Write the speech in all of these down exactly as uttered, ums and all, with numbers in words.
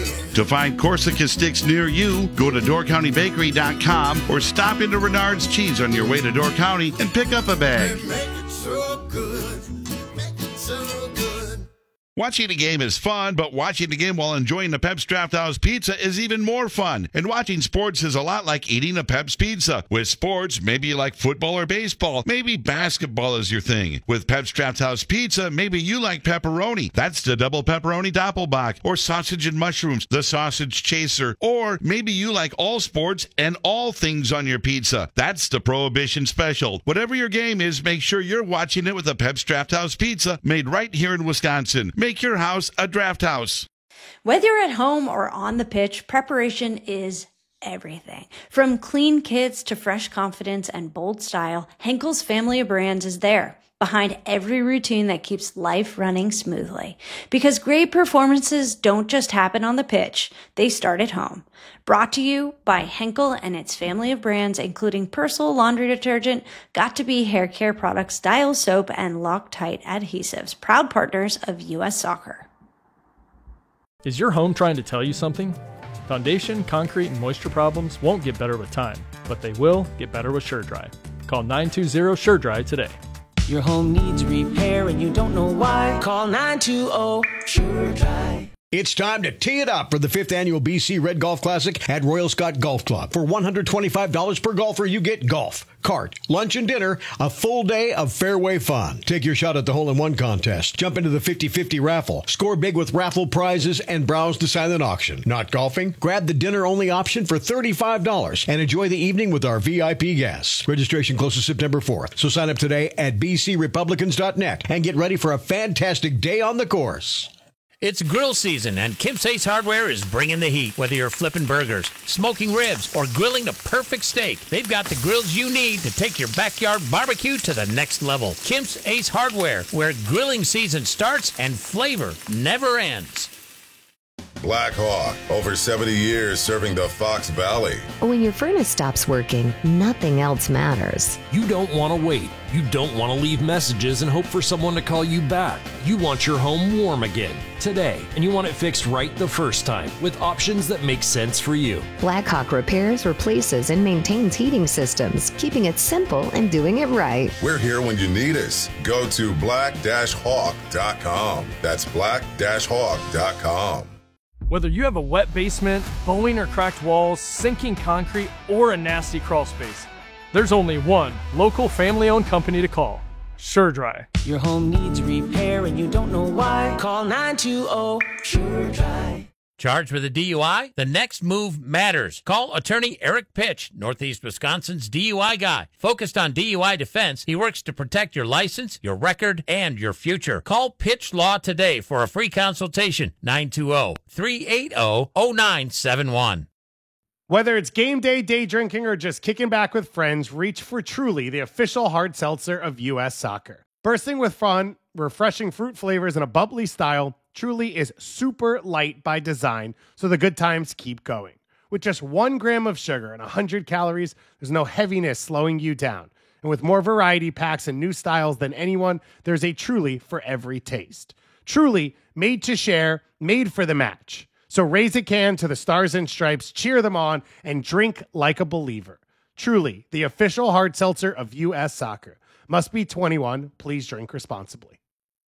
To find Corsica sticks near you, go to door county bakery dot com or stop into Renard's Cheese on your way to Door County and pick up a bag. Make it so good. Make it so good. Watching a game is fun, but watching the game while enjoying a Pep's Draft House pizza is even more fun. And watching sports is a lot like eating a Pep's pizza. With sports, maybe you like football or baseball. Maybe basketball is your thing. With Pep's Draft House pizza, maybe you like pepperoni. That's the double pepperoni doppelbock. Or sausage and mushrooms, the sausage chaser. Or maybe you like all sports and all things on your pizza. That's the Prohibition Special. Whatever your game is, make sure you're watching it with a Pep's Draft House pizza made right here in Wisconsin. Make your house a draft house. Whether you're at home or on the pitch, preparation is everything. From clean kits to fresh confidence and bold style, Henkel's family of brands is there, behind every routine that keeps life running smoothly. Because great performances don't just happen on the pitch, they start at home. Brought to you by Henkel and its family of brands, including Persil laundry detergent, Got2b hair care products, Dial soap, and Loctite adhesives, proud partners of U S Soccer. Is your home trying to tell you something? Foundation, concrete, and moisture problems won't get better with time, but they will get better with SureDry. Call nine two zero SureDry today. Your home needs repair and you don't know why. Call nine two zero SureDry. It's time to tee it up for the fifth annual B C Red Golf Classic at Royal Scott Golf Club. For one hundred twenty-five dollars per golfer, you get golf, cart, lunch, and dinner, a full day of fairway fun. Take your shot at the hole-in-one contest. Jump into the fifty-fifty raffle. Score big with raffle prizes and browse the silent auction. Not golfing? Grab the dinner-only option for thirty-five dollars and enjoy the evening with our V I P guests. Registration closes September fourth, so sign up today at b c republicans dot net and get ready for a fantastic day on the course. It's grill season, and Kim's Ace Hardware is bringing the heat. Whether you're flipping burgers, smoking ribs, or grilling the perfect steak, they've got the grills you need to take your backyard barbecue to the next level. Kim's Ace Hardware, where grilling season starts and flavor never ends. Black Hawk, over seventy years serving the Fox Valley. When your furnace stops working, nothing else matters. You don't want to wait. You don't want to leave messages and hope for someone to call you back. You want your home warm again, today, and you want it fixed right the first time with options that make sense for you. Blackhawk repairs, replaces, and maintains heating systems, keeping it simple and doing it right. We're here when you need us. Go to black hawk dot com. That's black hawk dot com. Whether you have a wet basement, bowing or cracked walls, sinking concrete, or a nasty crawl space, there's only one local family-owned company to call, SureDry. Your home needs repair and you don't know why. Call nine two zero SureDry. Charged with a D U I? The next move matters. Call attorney Eric Pitch, Northeast Wisconsin's D U I guy. Focused on D U I defense, he works to protect your license, your record, and your future. Call Pitch Law today for a free consultation. nine two zero, three eight zero, zero nine seven one. Whether it's game day, day drinking, or just kicking back with friends, reach for Truly, the official hard seltzer of U S Soccer. Bursting with fun, refreshing fruit flavors, and a bubbly style, Truly is super light by design, so the good times keep going. With just one gram of sugar and one hundred calories, there's no heaviness slowing you down. And with more variety packs and new styles than anyone, there's a Truly for every taste. Truly, made to share, made for the match. So raise a can to the Stars and Stripes, cheer them on, and drink like a believer. Truly, the official hard seltzer of U S Soccer. Must be twenty-one. Please drink responsibly.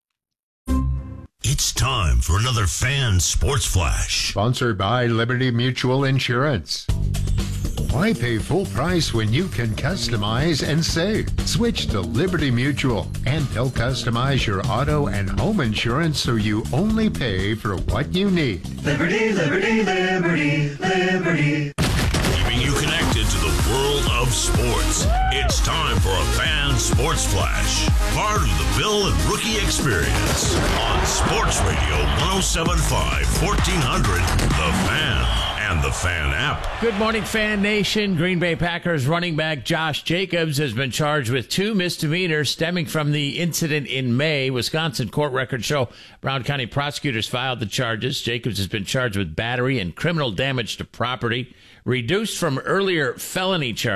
It's time for another Fan Sports Flash. Sponsored by Liberty Mutual Insurance. Why pay full price when you can customize and save? Switch to Liberty Mutual, and they'll customize your auto and home insurance so you only pay for what you need. Liberty, liberty, liberty, liberty. Keeping you connected to the world of sports. It's time for a Fan Sports Flash. Part of the Bill and Rookie Experience on Sports Radio one oh seven point five, fourteen hundred, The Fan and the Fan app. Good morning, Fan Nation. Green Bay Packers running back Josh Jacobs has been charged with two misdemeanors stemming from the incident in May. Wisconsin court records show Brown County prosecutors filed the charges. Jacobs has been charged with battery and criminal damage to property, reduced from earlier felony charges.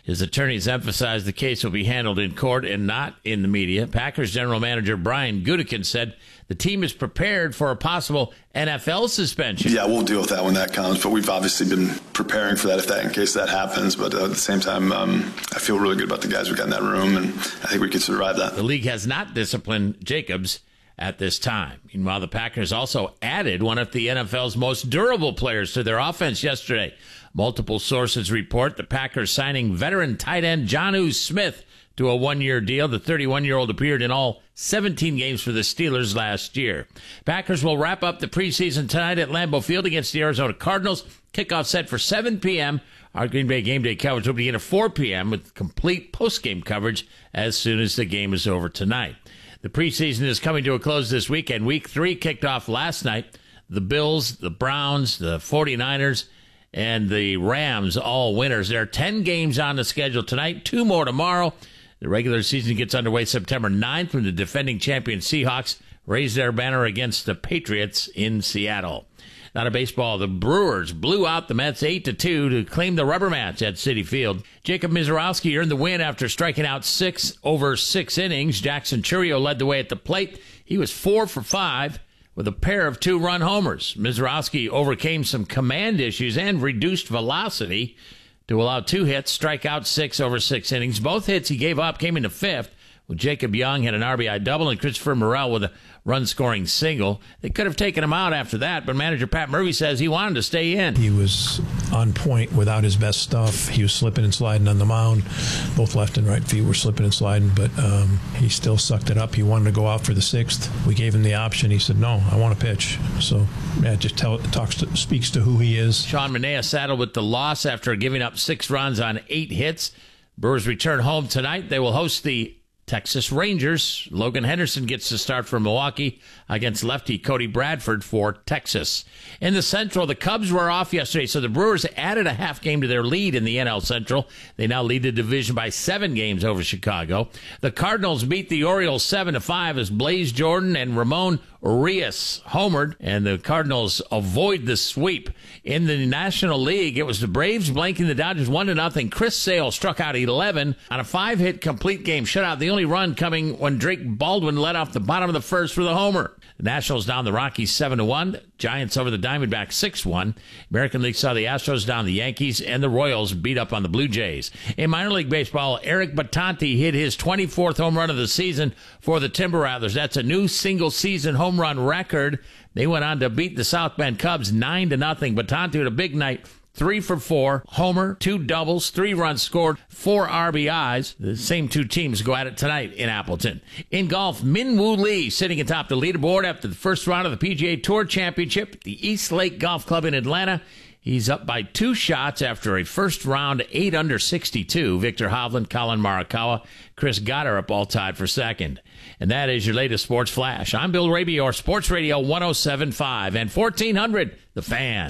His attorneys emphasized the case will be handled in court and not in the media. Packers general manager Brian Gutekunst said the team is prepared for a possible N F L suspension. Yeah, we'll deal with that when that comes, but we've obviously been preparing for that if that in case that happens. But uh, at the same time, um, I feel really good about the guys we got in that room, and I think we could survive that. The league has not disciplined Jacobs at this time. Meanwhile, the Packers also added one of the N F L's most durable players to their offense yesterday. Multiple sources report the Packers signing veteran tight end Jonnu Smith to a one-year deal. The thirty-one-year-old appeared in all seventeen games for the Steelers last year. Packers will wrap up the preseason tonight at Lambeau Field against the Arizona Cardinals. Kickoff set for seven p.m. Our Green Bay Game Day coverage will begin at four p.m. with complete post-game coverage as soon as the game is over tonight. The preseason is coming to a close this weekend. Week three kicked off last night. The Bills, the Browns, the 49ers, and the Rams, all winners. There are ten games on the schedule tonight, two more tomorrow. The regular season gets underway September ninth when the defending champion Seahawks raise their banner against the Patriots in Seattle. Now to baseball, the Brewers blew out the Mets eight to two to claim the rubber match at Citi Field. Jacob Misiorowski earned the win after striking out six over six innings. Jackson Chourio led the way at the plate. He was four for five with a pair of two-run homers. Misiorowski overcame some command issues and reduced velocity to allow two hits, strike out six over six innings. Both hits he gave up came in the fifth, when Jacob Young had an R B I double and Christopher Morel with a run-scoring single. They could have taken him out after that, but manager Pat Murphy says he wanted to stay in. He was on point without his best stuff. He was slipping and sliding on the mound. Both left and right feet were slipping and sliding, but um, he still sucked it up. He wanted to go out for the sixth. We gave him the option. He said, no, I want to pitch. So, yeah, it just tell, talks to, speaks to who he is. Sean Manaea saddled with the loss after giving up six runs on eight hits. Brewers return home tonight. They will host the Texas Rangers. Logan Henderson gets to start for Milwaukee against lefty Cody Bradford for Texas. In the Central, the Cubs were off yesterday, so the Brewers added a half game to their lead in the N L Central. They now lead the division by seven games over Chicago. The Cardinals beat the Orioles seven to five as Blaze Jordan and Ramon Urias homered, and the Cardinals avoid the sweep. In the National League, it was the Braves blanking the Dodgers one to nothing. Chris Sale struck out eleven on a five-hit complete game shutout. The only run coming when Drake Baldwin led off the bottom of the first for the homer. The Nationals down the Rockies seven to one. Giants over the Diamondbacks six one. American League saw the Astros down the Yankees, and the Royals beat up on the Blue Jays. In minor league baseball, Eric Battanti hit his twenty-fourth home run of the season for the Timber Rattlers. That's a new single-season home run record. They went on to beat the South Bend Cubs nine to nothing. Battanti had a big night. Three for four, homer, two doubles, three runs scored, four R B Is. The same two teams go at it tonight in Appleton. In golf, Min Woo Lee sitting atop the leaderboard after the first round of the P G A Tour Championship at the East Lake Golf Club in Atlanta. He's up by two shots after a first round eight under sixty-two. Victor Hovland, Colin Morikawa, Chris Gotterup all tied for second. And that is your latest Sports Flash. I'm Bill Raby, your Sports Radio one oh seven point five and fourteen hundred, The Fan.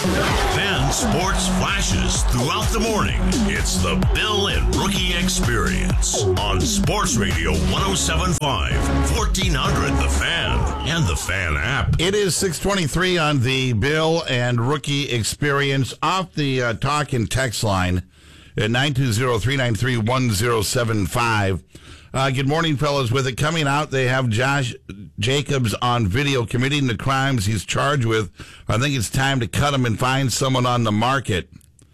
Fan Sports Flashes throughout the morning. It's the Bill and Rookie Experience on Sports Radio one oh seven point five, fourteen hundred, The Fan, and the Fan app. It is six twenty-three on the Bill and Rookie Experience off the uh, talk and text line at nine two zero, three nine three, one zero seven five. Uh, good morning, fellas. With it coming out, they have Josh Jacobs on video committing the crimes he's charged with. I think it's time to cut him and find someone on the market.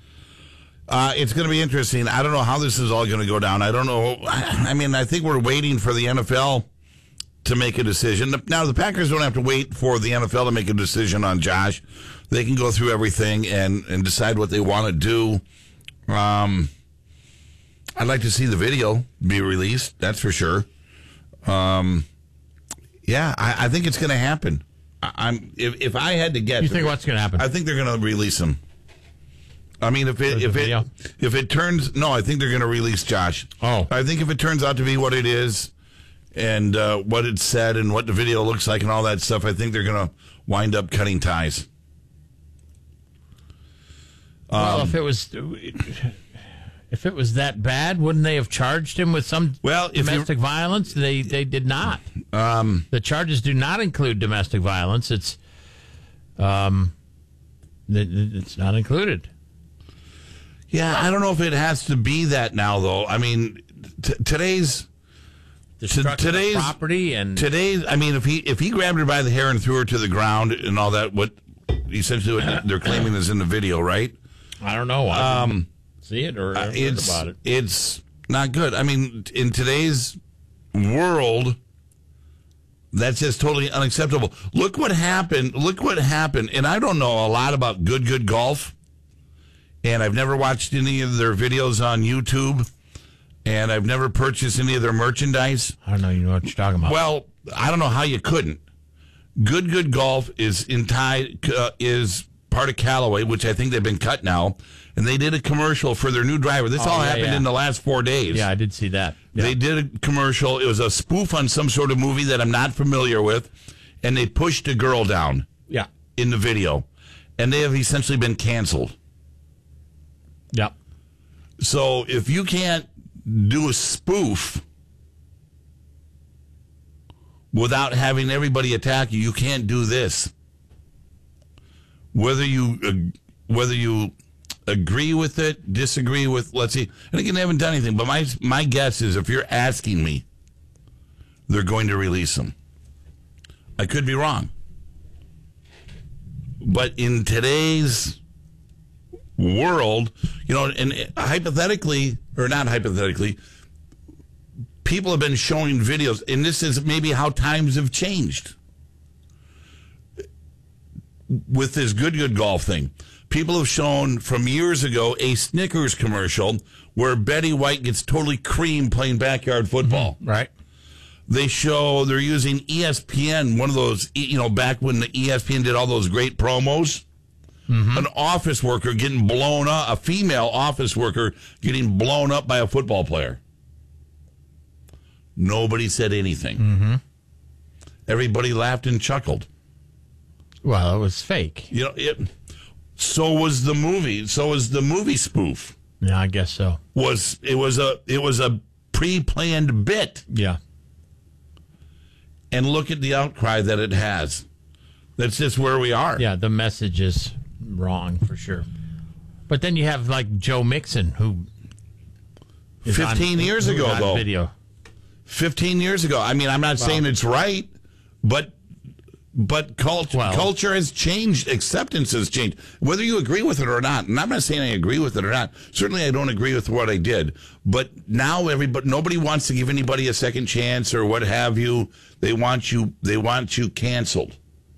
Uh, it's going to be interesting. I don't know how this is all going to go down. I don't know. I mean, I think we're waiting for the N F L to make a decision. Now, the Packers don't have to wait for the N F L to make a decision on Josh. They can go through everything and, and decide what they want to do. Um... I'd like to see the video be released, that's for sure. Um, yeah, I, I think it's going to happen. I, I'm if if I had to guess, you think what's going to happen? I think they're going to release him. I mean, if it if it if it turns no, I think they're going to release Josh. Oh, I think if it turns out to be what it is, and uh, what it said, and what the video looks like, and all that stuff, I think they're going to wind up cutting ties. Well, Um, if it was. If it was that bad, wouldn't they have charged him with some well, domestic violence? They they did not. Um, the charges do not include domestic violence. It's um, it's not included. Yeah, I don't know if it has to be that now, though. I mean, t- today's t- today's property and today's. I mean, if he if he grabbed her by the hair and threw her to the ground and all that, what essentially what they're claiming is in the video, right? I don't know. I um, see it or uh, heard it's about it. it's not good. I mean, in today's world, that's just totally unacceptable. Look what happened. Look what happened. And I don't know a lot about Good Good Golf. And I've never watched any of their videos on YouTube. And I've never purchased any of their merchandise. I don't know. You know what you're talking about. Well, I don't know how you couldn't. Good Good Golf is in tie, uh, is part of Callaway, which I think they've been cut now. And they did a commercial for their new driver. This Oh, all yeah, happened yeah. in the last four days. Yeah, I did see that. Yeah. They did a commercial. It was a spoof on some sort of movie that I'm not familiar with. And they pushed a girl down Yeah. in the video. And they have essentially been canceled. Yeah. So if you can't do a spoof without having everybody attack you, you can't do this. Whether you uh, whether you agree with it, disagree with, let's see, and again, they haven't done anything, but my my guess is if you're asking me, they're going to release them. I could be wrong. But in today's world, you know, and hypothetically, or not hypothetically, people have been showing videos, and this is maybe how times have changed with this Good Good Golf thing. People have shown from years ago a Snickers commercial where Betty White gets totally creamed playing backyard football. Mm-hmm. Right. They show they're using E S P N, one of those, you know, back when the E S P N did all those great promos. Mm-hmm. An office worker getting blown up, a female office worker getting blown up by a football player. Nobody said anything. Mm-hmm. Everybody laughed and chuckled. Well, it was fake. You know, it, so was the movie. So was the movie spoof. Yeah, I guess so. Was it was a it was a pre-planned bit. Yeah. And look at the outcry that it has. That's just where we are. Yeah, the message is wrong for sure. But then you have like Joe Mixon, who is fifteen on, years who's ago, on though. Video. Fifteen years ago. I mean, I'm not Well, saying it's right, but but culture Well- culture has changed. Acceptance has changed. Whether you agree with it or not. And I'm not saying I agree with it or not. Certainly, I don't agree with what I did. But now everybody, nobody wants to give anybody a second chance or what have you. They want you. They want you canceled.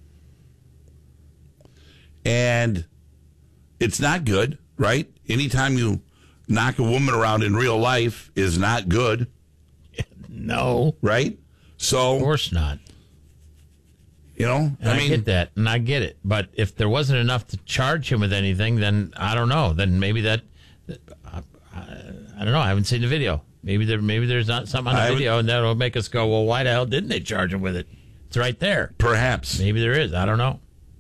And it's not good, right? Anytime you knock a woman around in real life is not good. No. Right? So, Of course not. you know, And I, I mean, get that, and I get it. But if there wasn't enough to charge him with anything, then I don't know. Then maybe that, I, I, I don't know. I haven't seen the video. Maybe there, maybe there's not something on I the haven't- video, and that'll make us go, well, why the hell didn't they charge him with it? It's right there. perhaps. Maybe there is. I don't know.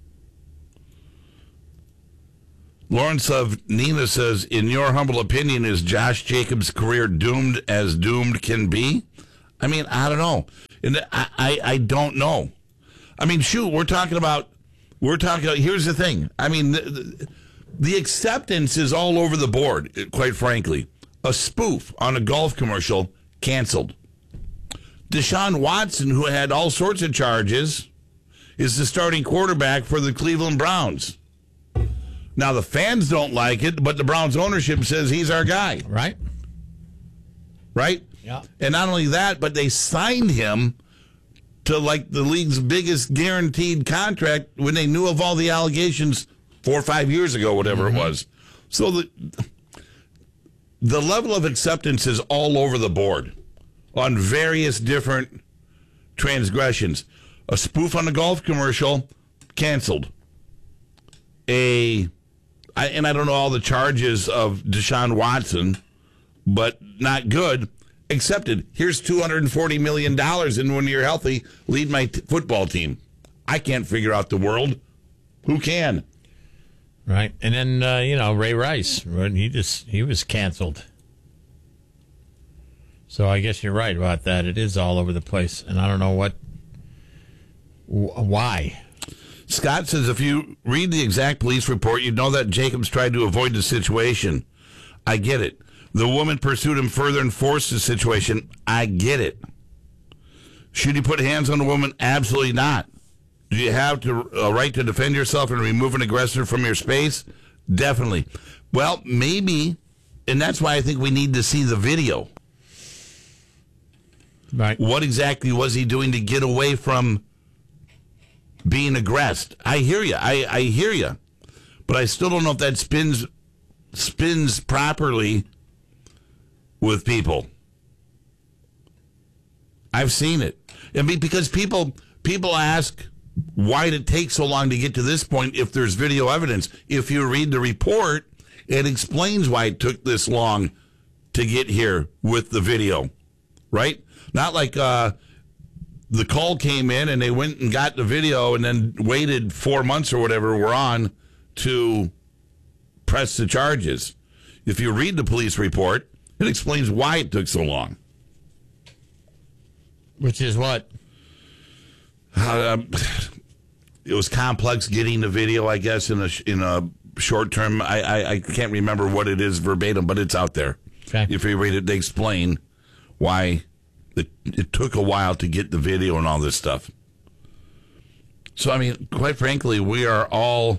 Lawrence of Nina says, in your humble opinion, is Josh Jacobs' career doomed as doomed can be? I mean, I don't know. And I, I, I don't know. I mean, shoot, we're talking about, we're talking about, here's the thing. I mean, the, the, the acceptance is all over the board, quite frankly. A spoof on a golf commercial, canceled. Deshaun Watson, who had all sorts of charges, is the starting quarterback for the Cleveland Browns. Now, the fans don't like it, but the Browns ownership says he's our guy. Right? Right? Yeah. And not only that, but they signed him to like the league's biggest guaranteed contract when they knew of all the allegations four or five years ago, whatever Mm-hmm. it was. So the the level of acceptance is all over the board on various different transgressions. A spoof on a golf commercial, canceled. A, I, and I don't know all the charges of Deshaun Watson, but not good. Accepted. Here's two hundred forty million dollars, and when you're healthy, lead my t- football team. I can't figure out the world. Who can? Right. And then, uh, you know, Ray Rice, right? he just, he was canceled. So I guess you're right about that. It is all over the place. And I don't know what, wh- why. Scott says if you read the exact police report, you'd know that Jacobs tried to avoid the situation. I get it. The woman pursued him further and forced the situation. I get it. Should he put hands on the woman? Absolutely not. Do you have to, a right to defend yourself and remove an aggressor from your space? Definitely. Well, maybe, and that's why I think we need to see the video. Right. What exactly was he doing to get away from being aggressed? I hear you. I, I hear you. But I still don't know if that spins spins properly with people. I've seen it. I mean, because people people ask, why did it take so long to get to this point if there's video evidence? If you read the report, it explains why it took this long to get here with the video, right? Not like uh, the call came in and they went and got the video and then waited four months or whatever we're on to press the charges. If you read the police report, it explains why it took so long. Which is what? Uh, it was complex getting the video, I guess, in a in a short term. I, I, I can't remember what it is verbatim, but it's out there. Okay. If you read it, they explain why it, it took a while to get the video and all this stuff. So, I mean, quite frankly, we are all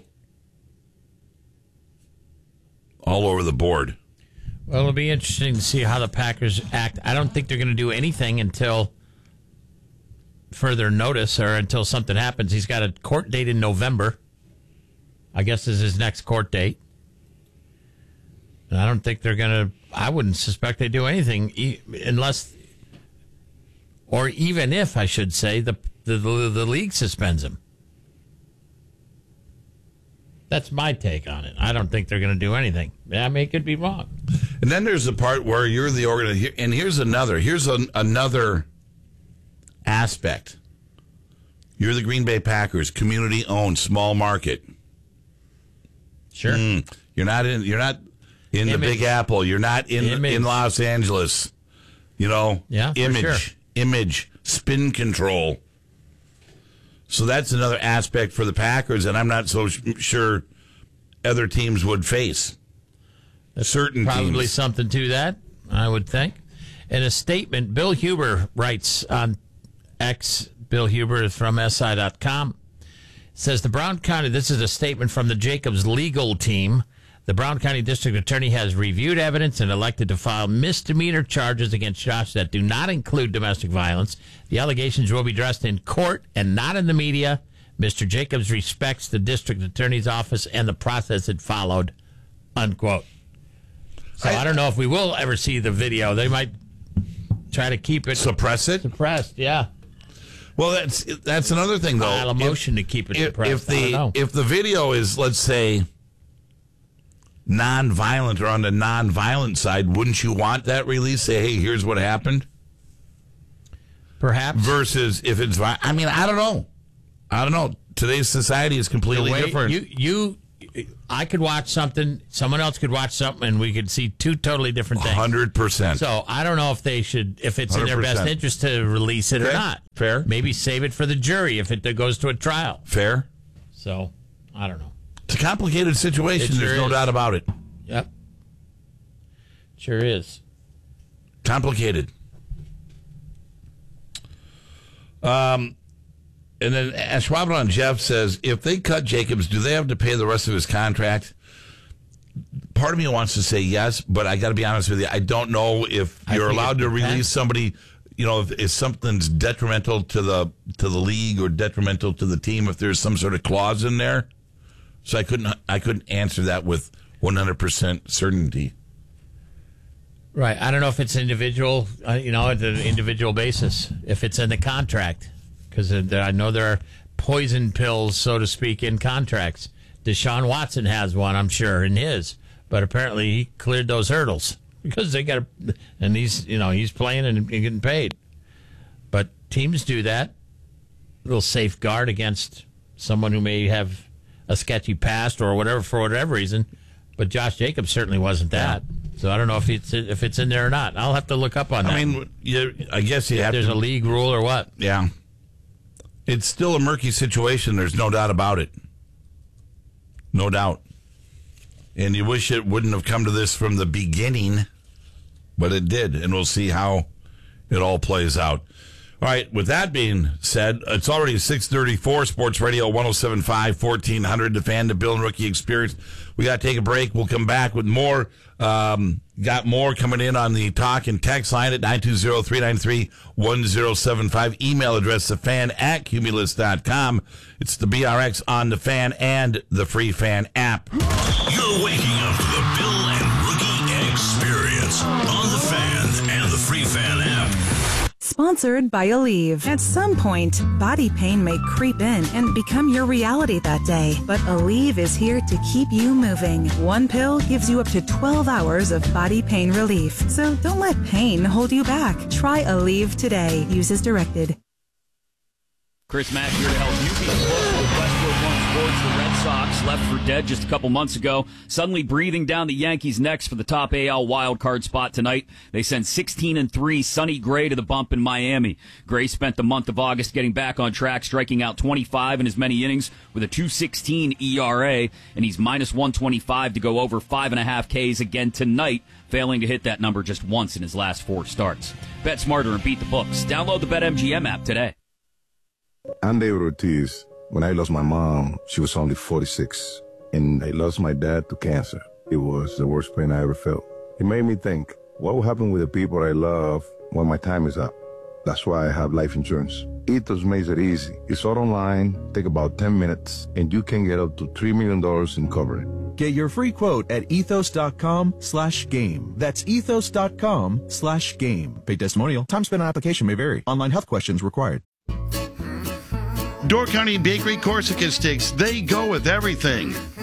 all over the board. Well, it'll be interesting to see how the Packers act. I don't think they're going to do anything until further notice or until something happens. He's got a court date in November. I guess is his next court date. And I don't think they're going to, I wouldn't suspect they do anything unless, or even if, I should say, the the, the, the league suspends him. That's my take on it. I don't think they're going to do anything. I mean, it could be wrong. And then there's the part where you're the organizer. And here's another. Here's an, another aspect. You're the Green Bay Packers, community-owned, small market. Sure. Mm, you're not in. You're not in Image. the Big Apple. You're not in Image. in Los Angeles. You know. Yeah. for Image. sure. Image. Spin control. So that's another aspect for the Packers, and I'm not so sh- sure other teams would face. Certain Probably teams. something to that, I would think. In a statement, Bill Huber writes on X, Bill Huber is from S I dot com, says the Brown County, this is a statement from the Jacobs legal team. The Brown County District Attorney has reviewed evidence and elected to file misdemeanor charges against Josh that do not include domestic violence. The allegations will be addressed in court and not in the media. Mister Jacobs respects the District Attorney's office and the process it followed, unquote. So I, I don't know if we will ever see the video. They might try to keep it. Suppress it? Suppressed, yeah. Well, that's that's another thing, though. File a motion to keep it if, suppressed. If I don't know. the if the video is, let's say, non-violent or on the non-violent side, wouldn't you want that release? Say, hey, here's what happened? Perhaps. Versus if it's violent. I mean, I don't know. I don't know. Today's society is completely The way different. You, you, I could watch something, someone else could watch something, and we could see two totally different things. one hundred percent. So I don't know if they should, if it's in their one hundred percent. best interest to release it Okay. or not. Fair. Maybe save it for the jury if it goes to a trial. Fair. So I don't know. It's a complicated situation. It sure There's no is. doubt about it. Yep. Sure is. Complicated. Um, and then Ashwaubenon Jeff says, if they cut Jacobs, do they have to pay the rest of his contract? Part of me wants to say yes, but I got to be honest with you. I don't know if I you're think allowed it to depends. release somebody. You know, if, if something's detrimental to the to the league or detrimental to the team, if there's some sort of clause in there. So I couldn't I couldn't answer that with one hundred percent certainty. Right. I don't know if it's individual, uh, you know, at an individual basis, if it's in the contract. Because I know there are poison pills, so to speak, in contracts. Deshaun Watson has one, I'm sure, in his. But apparently he cleared those hurdles. Because they got to, and he's, you know, he's playing and getting paid. But teams do that. A little safeguard against someone who may have a sketchy past or whatever, for whatever reason. But Josh Jacobs certainly wasn't that. So I don't know if it's if it's in there or not. I'll have to look up on that. I mean, you, I guess you if have there's to. a league rule or what. Yeah. It's still a murky situation. There's no doubt about it. No doubt. And you wish it wouldn't have come to this from the beginning, but it did. And we'll see how it all plays out. All right, with that being said, it's already six thirty-four, Sports Radio one oh seven point five, fourteen hundred, the Fan, the Bill and Rookie Experience. We got to take a break. We'll come back with more. Um, got more coming in on the talk and text line at nine two zero, three nine three, one zero seven five. Email address, the fan at cumulus dot com. It's the B R X on the Fan and the Free Fan app. You're waking up to the Bill and Rookie Experience on the Fan and the Free Fan app. Sponsored by Aleve. At some point, body pain may creep in and become your reality that day. But Aleve is here to keep you moving. One pill gives you up to twelve hours of body pain relief. So don't let pain hold you back. Try Aleve today. Use as directed. Chris Mack here to help you be close with Westwood One Sports. The Red Sox, left for dead just a couple months ago, suddenly breathing down the Yankees' necks for the top A L wildcard spot tonight. They send sixteen and three Sonny Gray to the bump in Miami. Gray spent the month of August getting back on track, striking out twenty-five in as many innings with a two sixteen E R A, and he's minus one twenty-five to go over five and a half Ks again tonight, failing to hit that number just once in his last four starts. Bet smarter and beat the books. Download the BetMGM app today. I'm David Ortiz. When I lost my mom, she was only forty-six, and I lost my dad to cancer. It was the worst pain I ever felt. It made me think, what will happen with the people I love when my time is up? That's why I have life insurance. Ethos makes it easy. It's all online, take about ten minutes, and you can get up to three million dollars in coverage. Get your free quote at ethos.com slash game. That's ethos.com slash game. Paid testimonial. Time spent on application may vary. Online health questions required. Door County Bakery Corsica Sticks, they go with everything.